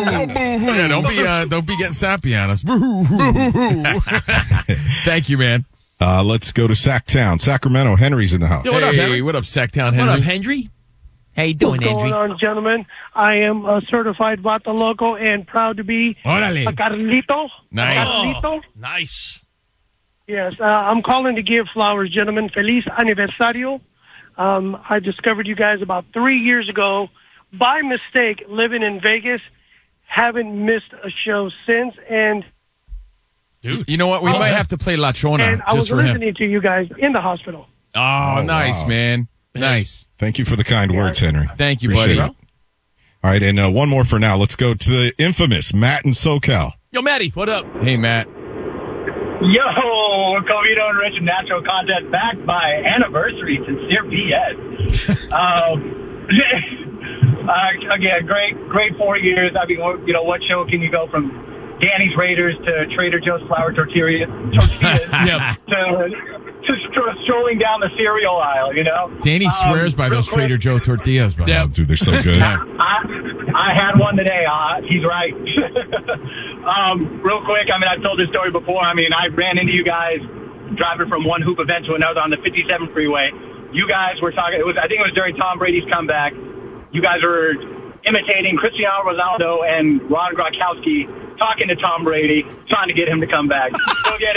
Yeah, don't be getting sappy on us. Boo, boo. Thank you, man. Let's go to Sacktown, Sacramento. Henry's in the house. Yo, what up, Henry? What up, Sacktown, Henry? What up, Henry? How you doing, What's going on, gentlemen? I am a certified Vato Loco and proud to be Orale. a Carlito. Nice. Carlito. Nice. Yes, I'm calling to give flowers, gentlemen. Feliz aniversario. I discovered you guys about 3 years ago by mistake living in Vegas. Haven't missed a show since. And dude, you know what? We might have to play La Chona and I was just for him. listening to you guys in the hospital. Oh, nice, wow. Man. Nice. Thank you for the kind words, Henry. Thank you, Appreciate buddy. it. All right, and one more for now. Let's go to the infamous Matt in SoCal. Yo, Matty, what up? Hey, Matt. Yo, Covino and Rich Natural Content backed by Anniversary Sincere PS. Again, great 4 years. I mean, what show can you go from Danny's Raiders to Trader Joe's Flour Tortillas Yep. to strolling down the cereal aisle, you know? Danny swears by those Trader Joe tortillas, bro. Yeah, dude, they're so good. I had one today. He's right. Real quick, I mean, I've told this story before. I mean, I ran into you guys driving from one hoop event to another on the 57 freeway. You guys were talking, I think it was during Tom Brady's comeback. You guys were imitating Cristiano Ronaldo and Ron Gronkowski, talking to Tom Brady, trying to get him to come back. So again,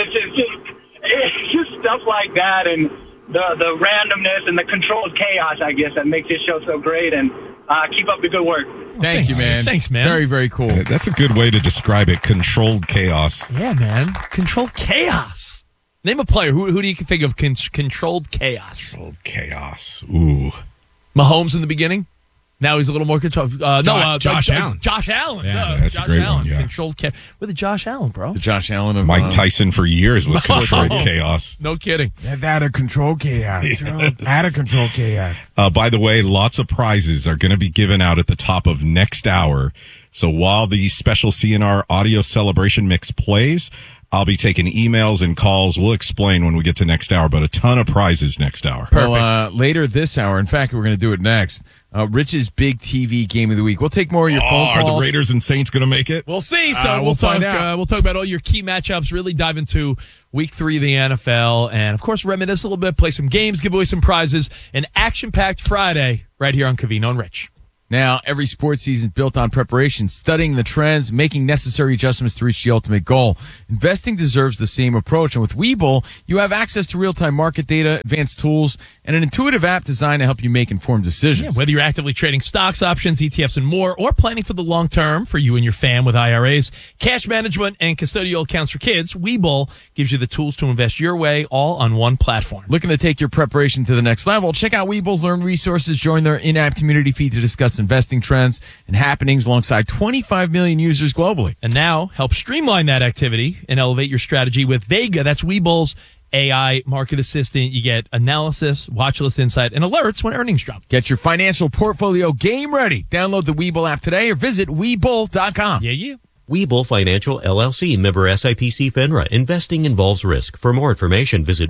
it's just stuff like that, and the randomness and the controlled chaos, I guess, that makes this show so great. And keep up the good work. Thank you, man. Thanks, man. Very, very cool. Yeah, that's a good way to describe it. Controlled chaos. Yeah, man. Controlled chaos. Name a player. Who do you think of controlled chaos? Controlled chaos. Ooh. Mahomes in the beginning. Now he's a little more controlled. Josh Allen. Josh Allen. Yeah, that's Josh a great Allen. one. Yeah. Controlled chaos. With the Josh Allen, bro. The Josh Allen of Mike Tyson for years was controlled chaos. No kidding. Out of control chaos. Out of control chaos. By the way, lots of prizes are going to be given out at the top of next hour. So while the special CNR audio celebration mix plays, I'll be taking emails and calls. We'll explain when we get to next hour, but a ton of prizes next hour. Perfect. Well, later this hour, in fact, we're going to do it next. Rich's big TV game of the week. We'll take more of your phone calls. Are the Raiders and Saints going to make it? We'll see. So we'll talk. We'll talk about all your key matchups. Really dive into Week 3 of the NFL, and of course, reminisce a little bit, play some games, give away some prizes. An action-packed Friday right here on Covino and Rich. Now, every sports season is built on preparation, studying the trends, making necessary adjustments to reach the ultimate goal. Investing deserves the same approach, and with Webull, you have access to real-time market data, advanced tools, and an intuitive app designed to help you make informed decisions. Yeah, whether you're actively trading stocks, options, ETFs, and more, or planning for the long term for you and your fam with IRAs, cash management, and custodial accounts for kids, Webull gives you the tools to invest your way, all on one platform. Looking to take your preparation to the next level? Check out Webull's Learn Resources. Join their in-app community feed to discuss investing trends and happenings alongside 25 million users globally. And now, help streamline that activity and elevate your strategy with Vega. That's Webull's AI market assistant. You get analysis, watch list insight, and alerts when earnings drop. Get your financial portfolio game ready. Download the Webull app today or visit Webull.com. Yeah. Webull Financial LLC, member SIPC FINRA. Investing involves risk. For more information, visit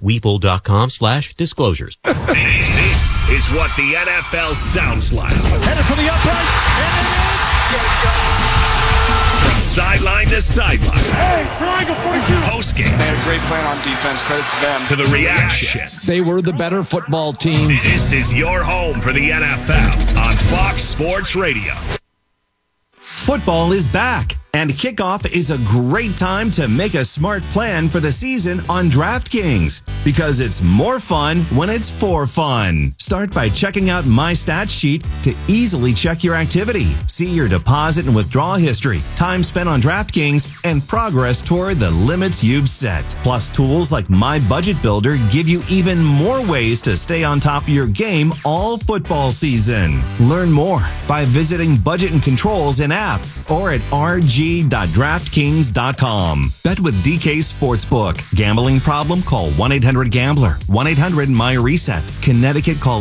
Webull.com/disclosures. This is what the NFL sounds like. Headed for the uprights, and it is. From sideline to sideline. Hey, triangle 42. Post game. They had a great plan on defense. Credit to them. To the reactions. They were the better football team. This is your home for the NFL on Fox Sports Radio. Football is back, and kickoff is a great time to make a smart plan for the season on DraftKings, because it's more fun when it's for fun. Start by checking out My Stats Sheet to easily check your activity, see your deposit and withdrawal history, time spent on DraftKings, and progress toward the limits you've set. Plus, tools like My Budget Builder give you even more ways to stay on top of your game all football season. Learn more by visiting Budget and Controls in app or at rg.draftkings.com. Bet with DK Sportsbook. Gambling problem? Call 1-800-GAMBLER. 1-800-MY-RESET. Connecticut, call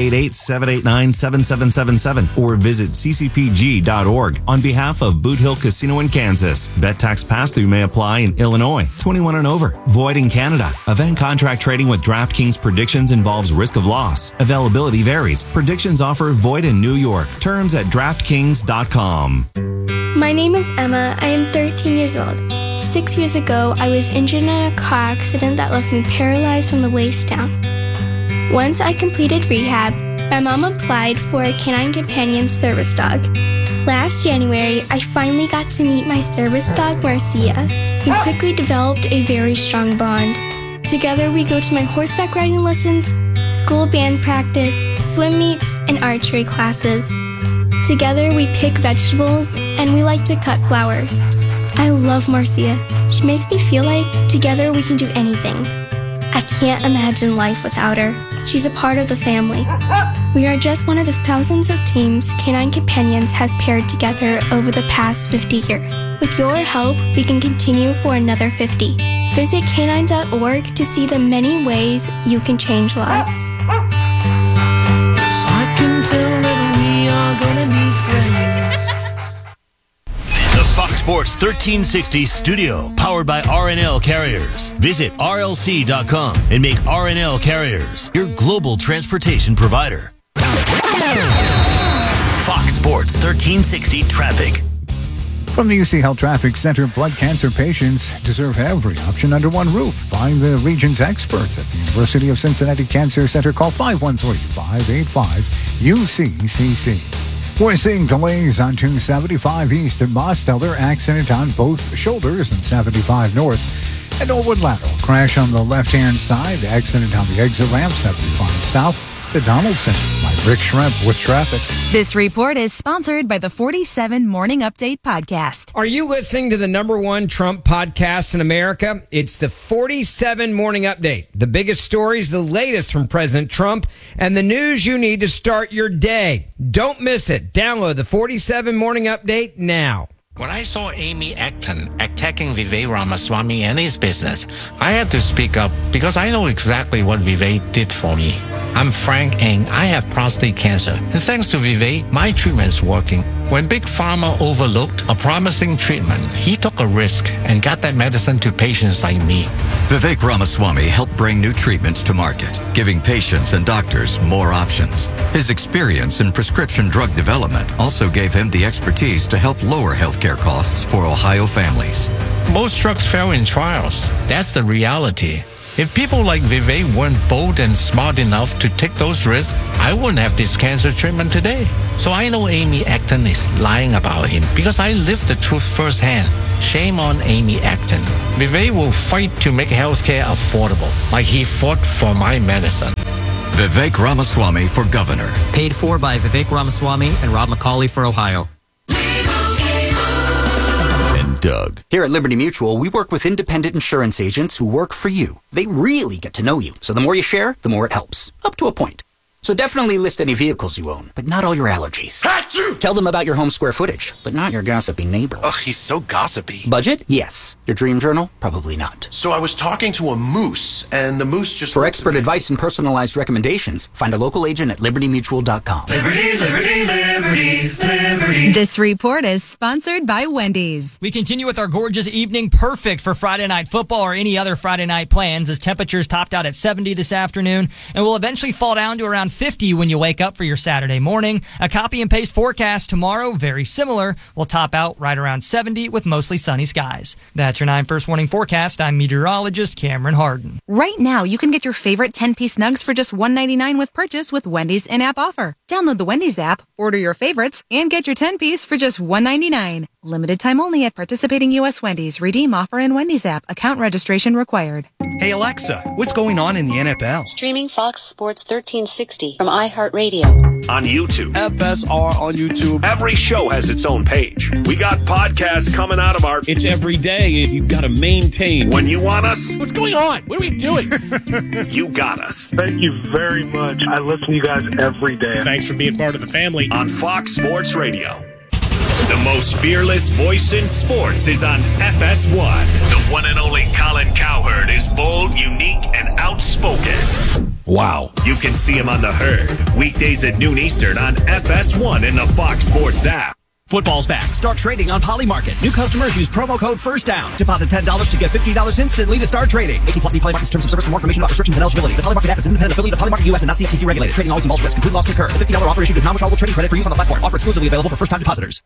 888-789-7777 or visit ccpg.org on behalf of Boot Hill Casino in Kansas. Bet tax pass-through may apply in Illinois. 21 and over. Void in Canada. Event contract trading with DraftKings predictions involves risk of loss. Availability varies. Predictions offer void in New York. Terms at DraftKings.com. My name is Emma. I am 13 years old. 6 years ago, I was injured in a car accident that left me paralyzed from the waist down. Once I completed rehab, my mom applied for a Canine Companion service dog. Last January, I finally got to meet my service dog, Marcia, who quickly developed a very strong bond. Together, we go to my horseback riding lessons, school band practice, swim meets, and archery classes. Together, we pick vegetables, and we like to cut flowers. I love Marcia. She makes me feel like together we can do anything. I can't imagine life without her. She's a part of the family. We are just one of the thousands of teams Canine Companions has paired together over the past 50 years. With your help, we can continue for another 50. Visit canine.org to see the many ways you can change lives. I can tell that we are gonna be friends. The Fox Sports 1360 studio, powered by RNL Carriers. Visit RLC.com and make RNL Carriers your global transportation provider. Fox Sports 1360 traffic. From the UC Health Traffic Center, blood cancer patients deserve every option under one roof. Find the region's experts at the University of Cincinnati Cancer Center. Call 513-585-UCCC. We're seeing delays on 275 east at Mosteller. Accident on both shoulders and 75 north. At Norwood Lateral. Crash on the left-hand side. Accident on the exit ramp, 75 south. The Donaldson. Like Rick Schremp with traffic. This report is sponsored by the 47 Morning Update podcast. Are you listening to the #1 Trump podcast in America? It's the 47 Morning Update. The biggest stories, the latest from President Trump, and the news you need to start your day. Don't miss it. Download the 47 Morning Update now. When I saw Amy Acton attacking Vivek Ramaswamy and his business, I had to speak up because I know exactly what Vivek did for me. I'm Frank Ng. I have prostate cancer. And thanks to Vivek, my treatment's working. When Big Pharma overlooked a promising treatment, he took a risk and got that medicine to patients like me. Vivek Ramaswamy helped bring new treatments to market, giving patients and doctors more options. His experience in prescription drug development also gave him the expertise to help lower healthcare costs for Ohio families. Most drugs fail in trials. That's the reality. If people like Vivek weren't bold and smart enough to take those risks, I wouldn't have this cancer treatment today. So I know Amy Acton is lying about him because I lived the truth firsthand. Shame on Amy Acton. Vivek will fight to make healthcare affordable, like he fought for my medicine. Vivek Ramaswamy for governor. Paid for by Vivek Ramaswamy and Rob McCauley for Ohio. Doug. Here at Liberty Mutual, we work with independent insurance agents who work for you. They really get to know you. So the more you share, the more it helps. Up to a point. So definitely list any vehicles you own, but not all your allergies. Achoo! Tell them about your home square footage, but not your gossipy neighbor. Ugh, he's so gossipy. Budget? Yes. Your dream journal? Probably not. So I was talking to a moose, and the moose just... For expert advice and personalized recommendations, find a local agent at libertymutual.com. Liberty, liberty, liberty, liberty. This report is sponsored by Wendy's. We continue with our gorgeous evening, perfect for Friday night football or any other Friday night plans, as temperatures topped out at 70 this afternoon and will eventually fall down to around 50 when you wake up for your Saturday morning. A copy and paste forecast tomorrow, very similar, will top out right around 70 with mostly sunny skies. That's your 9 First Warning forecast. I'm meteorologist Cameron Harden. Right now, you can get your favorite 10-piece nugs for just $1.99 with purchase with Wendy's in-app offer. Download the Wendy's app, order your favorites, and get your 10-piece for just $1.99. Limited time only at participating U.S. Wendy's. Redeem offer in Wendy's app. Account registration required. Hey Alexa, what's going on in the NFL? Streaming Fox Sports 1360 from iHeartRadio. On YouTube. FSR on YouTube. Every show has its own page. We got podcasts coming out of our... It's every day. You've got to maintain. When you want us... What's going on? What are we doing? You got us. Thank you very much. I listen to you guys every day. Thanks for being part of the family. On Fox Sports Radio. The most fearless voice in sports is on FS1. The one and only Colin Cowherd is bold, unique, and outspoken. Wow. You can see him on The Herd, weekdays at noon Eastern on FS1 in the Fox Sports app. Football's back. Start trading on Polymarket. New customers use promo code FIRSTDOWN. Deposit $10 to get $50 instantly to start trading. 18+ Polymarket's terms of service. For more information about restrictions and eligibility. The Polymarket app is an independent affiliate of Polymarket US and not CFTC regulated. Trading always involves risk. Complete loss can occur. The $50 offer issued is non-withdrawable trading credit for use on the platform. Offer exclusively available for first-time depositors.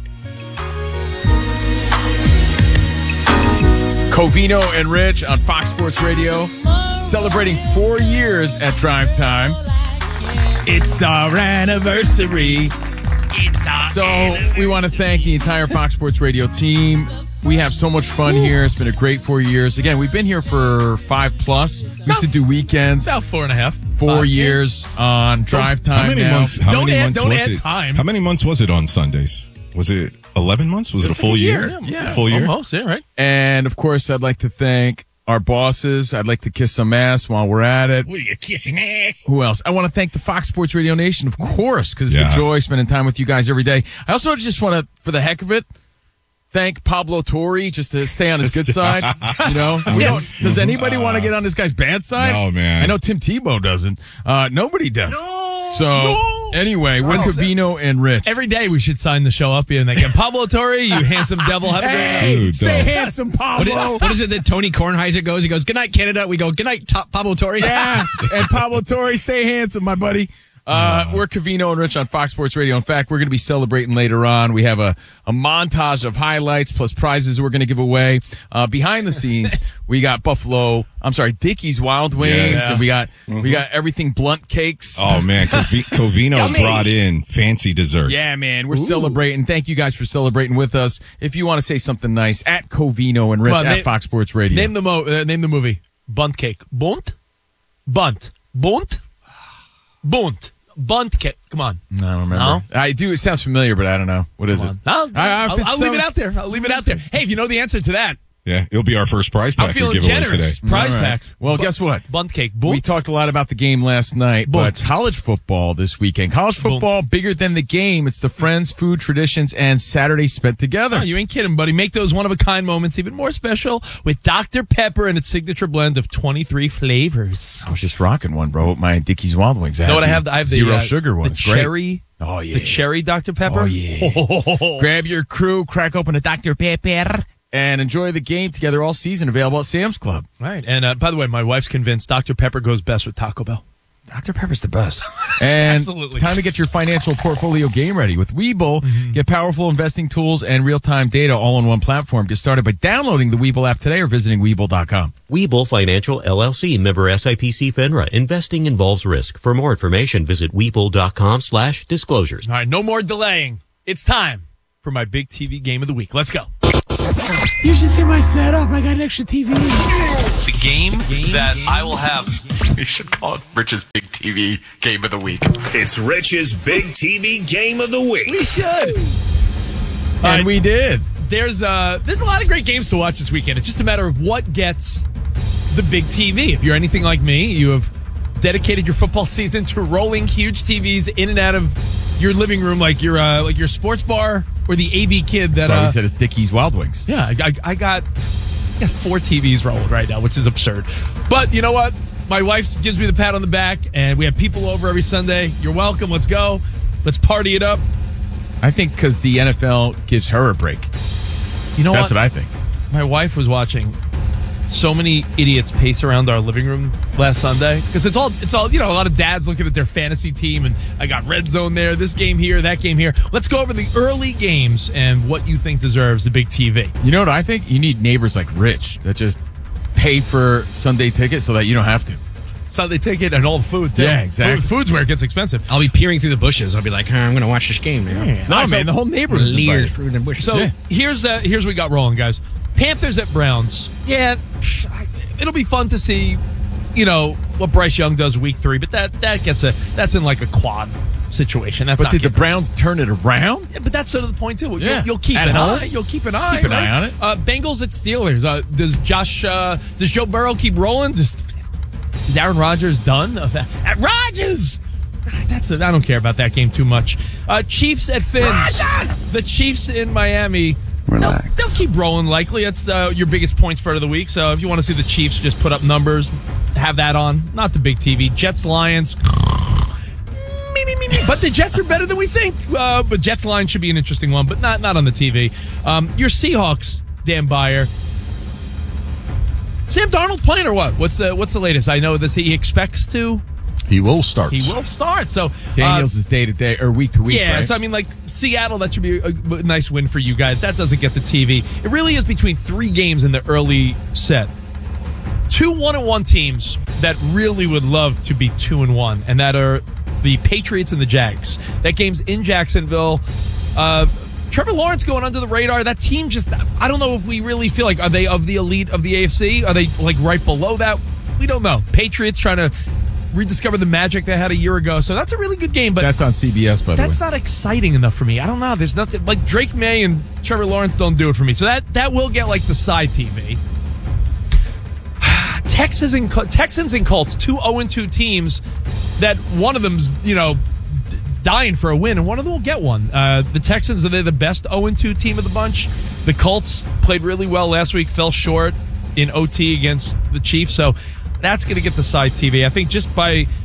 Covino and Rich on Fox Sports Radio, celebrating 4 years at Drive Time. It's our anniversary. So we want to thank the entire Fox Sports Radio team. We have so much fun here. It's been a great 4 years. Again, we've been here for 5+. We used to do weekends. About 4.5. 4 years on Drive Time. How many now. months? How many months was it on Sundays? Was it 11 months? Was it a full year? Yeah, full year. Almost, yeah, right. And of course, I'd like to thank our bosses. I'd like to kiss some ass while we're at it. What are you kissing ass? Who else? I want to thank the Fox Sports Radio Nation, of course, because it's a joy spending time with you guys every day. I also just want to, for the heck of it, thank Pablo Torre, just to stay on his good side. You know, does anybody want to get on this guy's bad side? No, man. I know Tim Tebow doesn't. Nobody does. Anyway, we're Covino and Rich. Every day we should sign the show up here and they get Pablo Torre, you handsome devil. Have a great day. Dude, stay handsome, Pablo. What is it that Tony Kornheiser goes? He goes, "Good night, Canada." We go, "Good night, Pablo Torre." Yeah, and Pablo Torre, stay handsome, my buddy. We're Covino and Rich on Fox Sports Radio. In fact, we're going to be celebrating later on. We have a montage of highlights plus prizes we're going to give away. Behind the scenes, we got Dickey's Wild Wings. Yes. And we got everything Blunt Cakes. Oh, man. Covino brought in fancy desserts. Yeah, man. We're celebrating. Thank you guys for celebrating with us. If you want to say something nice, at Covino and Rich at Fox Sports Radio. Name the movie. Bunt cake. Bunt? Bunt. Bunt? Bunt. Bunt cake. Come on. I don't remember. No? I do. It sounds familiar, but I don't know. What is it? I'll leave it out there. I'll leave it out there. Hey, if you know the answer to that. Yeah, it'll be our first prize pack I'm feeling we give away generous. today. Prize packs. Well, guess what? Bunt cake. We talked a lot about the game last night, but college football this weekend. College football, bigger than the game. It's the friends, food, traditions, and Saturdays spent together. Oh, you ain't kidding, buddy. Make those one-of-a-kind moments even more special with Dr. Pepper and its signature blend of 23 flavors. I was just rocking one, bro, with my Dickey's Wild Wings. You know what I have? I have the zero sugar one. The It's great. cherry. Oh, yeah. The cherry Dr. Pepper. Oh, yeah. Grab your crew, crack open a Dr. Pepper, and enjoy the game together all season. Available at Sam's Club. Right. And by the way, my wife's convinced Dr. Pepper goes best with Taco Bell. Dr. Pepper's the best. And Absolutely. Time to get your financial portfolio game ready. With Webull, get powerful investing tools and real-time data all on one platform. Get started by downloading the Webull app today or visiting Webull.com. Webull Financial LLC, member SIPC FINRA. Investing involves risk. For more information, visit Webull.com/disclosures. All right, no more delaying. It's time for my big TV game of the week. Let's go. You should see my setup. I got an extra TV. The game that I will have. We should call it Rich's Big TV Game of the Week. It's Rich's Big TV Game of the Week. We should. And we did. There's a lot of great games to watch this weekend. It's just a matter of what gets the big TV. If you're anything like me, you have dedicated your football season to rolling huge TVs in and out of your living room like your sports bar or the AV kid that Sorry, you said it's Dickey's Wild Wings. Yeah, I got 4 TVs rolling right now, which is absurd. But you know what? My wife gives me the pat on the back, and we have people over every Sunday. You're welcome. Let's go. Let's party it up. I think because the NFL gives her a break. You know That's what I think. My wife was watching so many idiots pace around our living room last Sunday because it's all a lot of dads looking at their fantasy team, and I got red zone there, this game here, that game here. Let's go over the early games and what you think deserves the big TV. You know what I think? You need neighbors like Rich that just pay for Sunday tickets so that you don't have to. Sunday ticket and all the food too. Yeah, exactly. Food's where it gets expensive. I'll be peering through the bushes. I'll be like, I'm going to watch this game now. Yeah. No, man, the whole neighborhood's invited. Through the bushes. So here's what we got rolling, guys. Panthers at Browns. Yeah, it'll be fun to see, what Bryce Young does week 3, but that's in like a quad situation. But did the Browns turn it around? Yeah, but that's sort of the point too. Yeah. You'll keep an eye. You'll keep an eye. Keep an eye on it. Bengals at Steelers. Does Joe Burrow keep rolling? Is Aaron Rodgers done? At Rodgers. I don't care about that game too much. Chiefs at Finns. Rodgers! The Chiefs in Miami. Relax. They'll keep rolling likely. That's your biggest point spread of the week. So if you want to see the Chiefs just put up numbers, have that on. Not the big TV. Jets Lions. But the Jets are better than we think. But Jets Lions should be an interesting one, but not on the TV. Your Seahawks, Dan Beyer. Sam Darnold playing or what? What's the latest? I know that he expects to. He will start. So Daniels is day to day or week to week. Yeah, right? so I mean, like Seattle, that should be a nice win for you guys. That doesn't get the TV. It really is between 3 games in the early set. 2 1-1 teams that really would love to be 2-1, and that are the Patriots and the Jags. That game's in Jacksonville. Trevor Lawrence going under the radar. That team I don't know if we really feel like, are they of the elite of the AFC? Are they like right below that? We don't know. Patriots trying to rediscover the magic they had a year ago. So that's a really good game. But that's on CBS, by the way. That's not exciting enough for me. I don't know. There's nothing like Drake May and Trevor Lawrence don't do it for me. So that will get like the side TV. Texans and Colts, 2 0-2 teams that one of them's, dying for a win, and one of them will get one. The Texans, are they the best 0-2 team of the bunch? The Colts played really well last week, fell short in OT against the Chiefs, so that's going to get the side TV. I think just by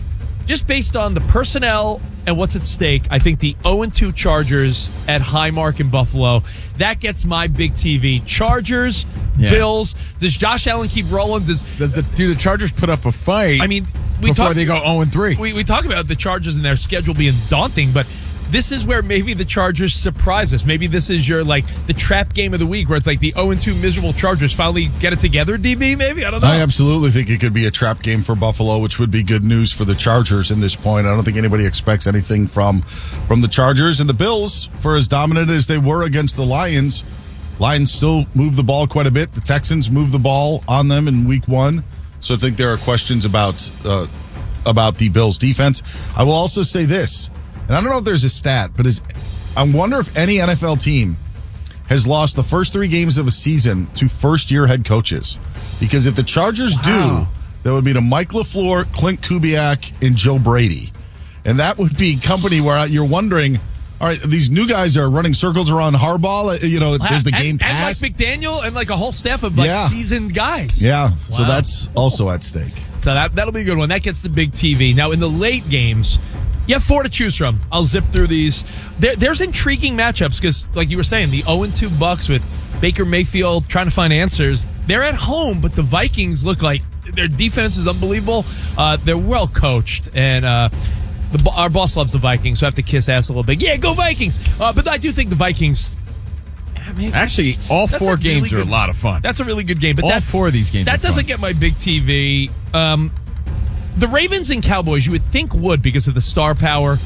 just based on the personnel and what's at stake, I think the 0-2 Chargers at Highmark in Buffalo, that gets my big TV. Chargers, Bills. Does Josh Allen keep rolling? Do the Chargers put up a fight? I mean, before they go 0-3. We talk about the Chargers and their schedule being daunting, but this is where maybe the Chargers surprise us. Maybe this is your, the trap game of the week where it's like the 0-2 miserable Chargers finally get it together, DB, maybe? I don't know. I absolutely think it could be a trap game for Buffalo, which would be good news for the Chargers in this point. I don't think anybody expects anything from the Chargers. And the Bills, for as dominant as they were against the Lions still move the ball quite a bit. The Texans moved the ball on them in week 1. So I think there are questions about the Bills' defense. I will also say this. And I don't know if there's a stat, but I wonder if any NFL team has lost the first 3 games of a season to first-year head coaches. Because if the Chargers do, that would be to Mike LaFleur, Clint Kubiak, and Joe Brady. And that would be company where you're wondering, all right, these new guys are running circles around Harbaugh. Does the game pass? And Mike McDaniel and a whole staff of seasoned guys. Yeah, so that's also at stake. So that'll be a good one. That gets the big TV. Now, in the late games, you have 4 to choose from. I'll zip through these. There's intriguing matchups because, like you were saying, the 0-2 Bucks with Baker Mayfield trying to find answers. They're at home, but the Vikings look like their defense is unbelievable. They're well coached, and our boss loves the Vikings, so I have to kiss ass a little bit. Yeah, go Vikings! But I do think the Vikings... Actually, all 4 games are a lot of fun. That's a really good game. But all 4 of these games that doesn't get my big TV. The Ravens and Cowboys, you would think would because of the star power.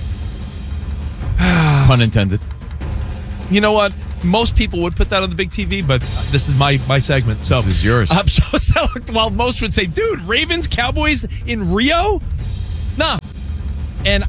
Pun intended. You know what? Most people would put that on the big TV, but this is my segment. So this is yours. So while most would say, dude, Ravens, Cowboys in Rio? Nah. And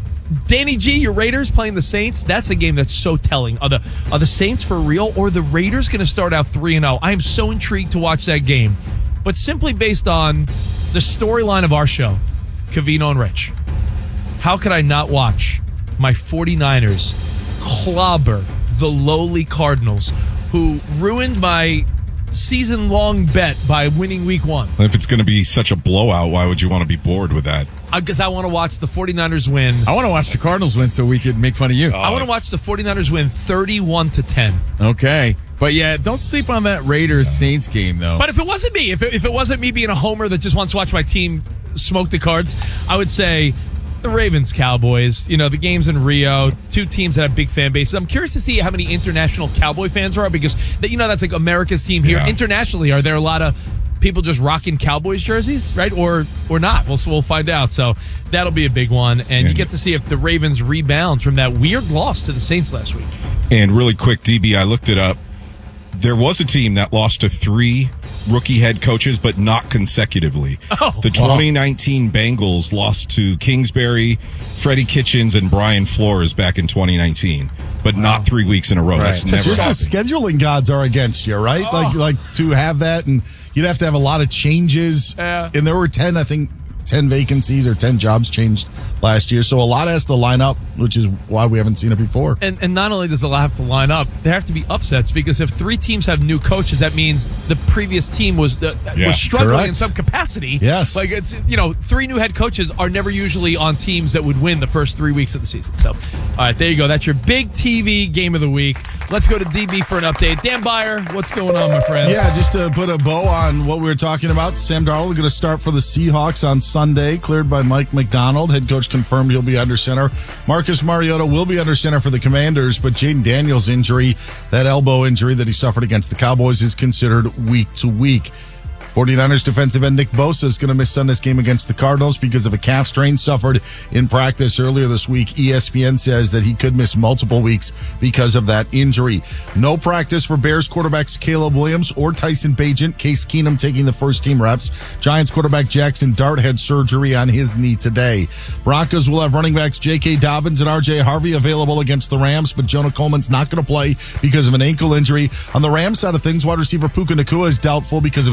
Danny G, your Raiders playing the Saints, that's a game that's so telling. Are the Saints for real, or are the Raiders going to start out 3-0? I am so intrigued to watch that game. But simply based on the storyline of our show, Covino and Rich, how could I not watch my 49ers clobber the lowly Cardinals, who ruined my season-long bet by winning week 1? If it's going to be such a blowout, why would you want to be bored with that? Because I want to watch the 49ers win. I want to watch the Cardinals win so we could make fun of you. I want to watch the 49ers win 31-10. Okay. But yeah, don't sleep on that Raiders-Saints game, though. But if it wasn't me, if it wasn't me being a homer that just wants to watch my team smoke the cards, I would say the Ravens-Cowboys. The game's in Rio. 2 teams that have big fan bases. I'm curious to see how many international Cowboy fans there are because, that's like America's team here. Yeah. Internationally, are there a lot of people just rocking Cowboys jerseys, right? Or not? We'll find out. So that'll be a big one. And you get to see if the Ravens rebound from that weird loss to the Saints last week. And really quick, DB, I looked it up. There was a team that lost to 3 rookie head coaches, but not consecutively. The 2019 Bengals lost to Kingsbury, Freddie Kitchens, and Brian Flores back in 2019, but not 3 weeks in a row. Right. That's never just happened. The scheduling gods are against you, right? Like to have that, and you'd have to have a lot of changes. And there were 10 vacancies or 10 jobs changed last year. So a lot has to line up, which is why we haven't seen it before. And not only does a lot have to line up, there have to be upsets because if 3 teams have new coaches, that means the previous team was struggling in some capacity. Yes. Like it's 3 new head coaches are never usually on teams that would win the first 3 weeks of the season. So, all right, there you go. That's your big TV game of the week. Let's go to DB for an update. Dan Beyer, what's going on, my friend? Yeah, just to put a bow on what we were talking about, Sam Darnold going to start for the Seahawks on Sunday, cleared by Mike McDonald. Head coach confirmed he'll be under center. Marcus Mariota will be under center for the Commanders, but Jaden Daniels' injury, that elbow injury that he suffered against the Cowboys, is considered week to week. 49ers defensive end Nick Bosa is going to miss Sunday's game against the Cardinals because of a calf strain suffered in practice earlier this week. ESPN says that he could miss multiple weeks because of that injury. No practice for Bears quarterbacks Caleb Williams or Tyson Bagent. Case Keenum taking the first team reps. Giants quarterback Jackson Dart had surgery on his knee today. Broncos will have running backs J.K. Dobbins and R.J. Harvey available against the Rams, but Jonah Coleman's not going to play because of an ankle injury. On the Rams side of things, wide receiver Puka Nacua is doubtful because of his groin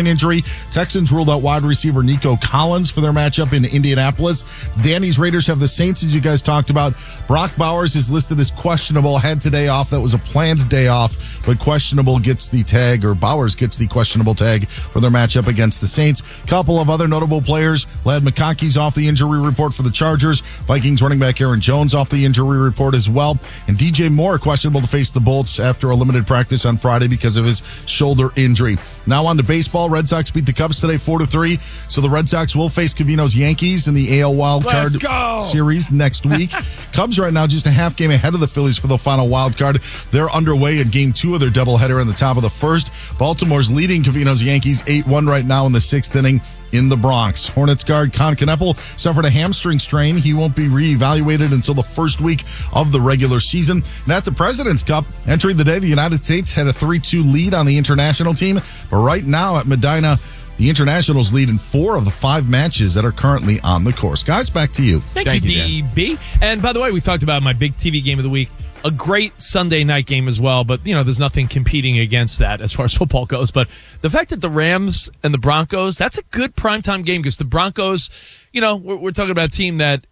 injury. Texans ruled out wide receiver Nico Collins for their matchup in Indianapolis. Danny's Raiders have the Saints, as you guys talked about. Brock Bowers is listed as questionable. Had today off. That was a planned day off, but questionable gets the tag, or Bowers gets the questionable tag for their matchup against the Saints. Couple of other notable players. Ladd McConkey's off the injury report for the Chargers. Vikings running back Aaron Jones off the injury report as well. And DJ Moore questionable to face the Bolts after a limited practice on Friday because of his shoulder injury. Now on to baseball. Red Sox beat the Cubs today 4-3. So the Red Sox will face Covino's Yankees in the AL Wild Card Series next week. Cubs right now just a half game ahead of the Phillies for the final wild card. They're underway in game 2 of their doubleheader in the top of the first. Baltimore's leading Covino's Yankees 8-1 right now in the 6th inning in the Bronx. Hornets guard Con Kneppel suffered a hamstring strain. He won't be reevaluated until the first week of the regular season. And at the President's Cup, entering the day, the United States had a 3-2 lead on the international team. But right now at Medina, the Internationals lead in 4 of the 5 matches that are currently on the course. Guys, back to you. Thank you, DB. And by the way, we talked about my big TV game of the week. A great Sunday night game as well, but, there's nothing competing against that as far as football goes. But the fact that the Rams and the Broncos, that's a good primetime game because the Broncos, we're talking about a team that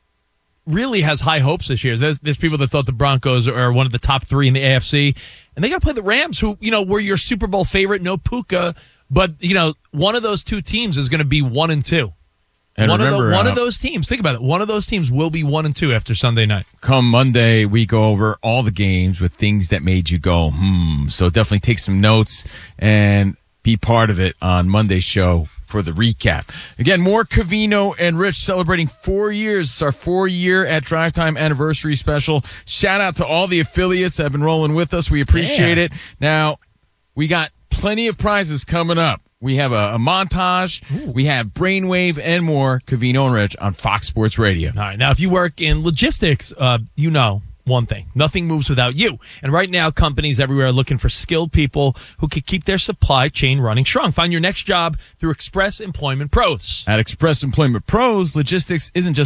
really has high hopes this year. There's people that thought the Broncos are one of the top 3 in the AFC, and they got to play the Rams, who, were your Super Bowl favorite, no Puka, but, one of those 2 teams is going to be 1-2. And one of those teams, think about it, one of those teams will be 1-2 after Sunday night. Come Monday, we go over all the games with things that made you go, So definitely take some notes and be part of it on Monday's show for the recap. Again, more Covino and Rich celebrating 4 years. It's our 4-year at Drive Time anniversary special. Shout out to all the affiliates that have been rolling with us. We appreciate it. Now, we got plenty of prizes coming up. We have a montage. Ooh. We have Brainwave and more. Covino and Rich on Fox Sports Radio. All right. Now, if you work in logistics, one thing. Nothing moves without you. And right now, companies everywhere are looking for skilled people who can keep their supply chain running strong. Find your next job through Express Employment Pros. At Express Employment Pros, logistics isn't just